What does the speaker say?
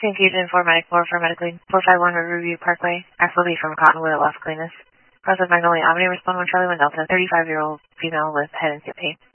Confusion for Medic 4 for Medically 451 Riverview Parkway. Axel from Cottonwood at Lost Cleanness. Cross of Magnolia Avenue, respond 1 Charlie 1 Delta, 35-year-old female with head and hip pain.